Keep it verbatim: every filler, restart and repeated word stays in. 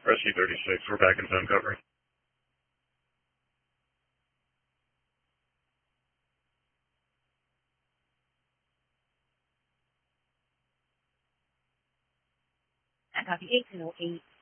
Rescue thirty-six, we're back in zone cover. I copy eight two eight.